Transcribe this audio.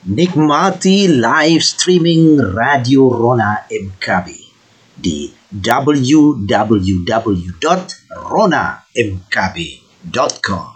Nikmati live streaming Radio Rona MKB di www.ronamkb.com.